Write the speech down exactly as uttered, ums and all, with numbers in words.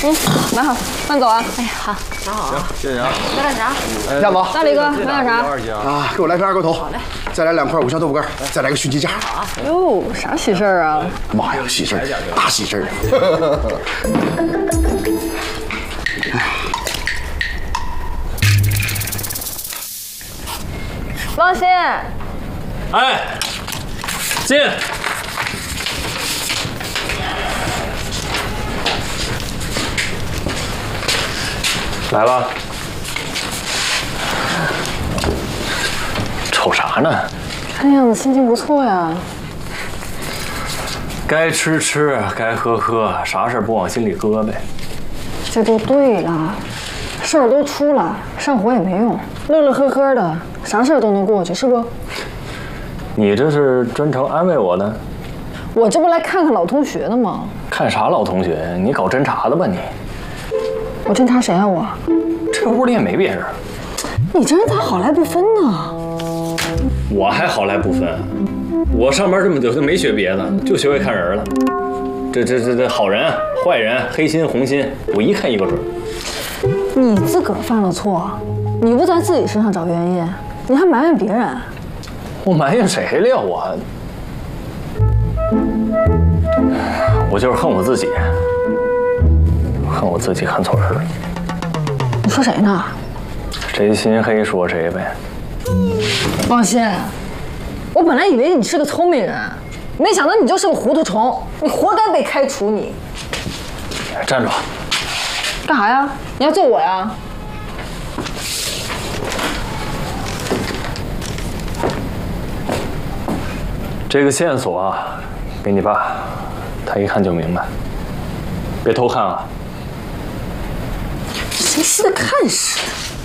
嗯，拿好，慢走啊。 哎，好，拿好啊。 谢谢啊。 来点啥？ 亚宝， 大李哥，来点啥？ 啊，给我来瓶二锅头。 好嘞。 再来两块五香豆腐干，再来个熏鸡架。 好。 哟，啥喜事儿啊？ 妈呀，喜事儿，大喜事儿！ 王鑫， 哎，进。来了。瞅啥呢？ 看样子心情不错呀。 该吃吃，该喝喝，啥事儿不往心里搁呗。 这都对了，事儿都出了，上火也没用，乐乐呵呵的，啥事儿都能过去，是不？ 你这是专程安慰我的？ 我这不来看看老同学的吗？ 看啥老同学？你搞侦查的吧你？ 我侦查谁啊我？ 这屋里也没别人。 你这人咋好赖不分呢？ 我还好赖不分，我上班这么久就没学别的，就学会看人了。这这这这好人、坏人、黑心、红心，我一看一个准。 你自个儿犯了错，你不在自己身上找原因，你还埋怨别人？ 我埋怨谁了呀？我，我就是恨我自己，恨我自己看错人了。 你说谁呢？ 谁心黑说谁呗。 王鑫，我本来以为你是个聪明人，没想到你就是个糊涂虫，你活该被开除你。 站住！ 干啥呀？你要揍我呀？ 这个线索啊，给你爸，他一看就明白。别偷看啊！ 谁稀得看似的。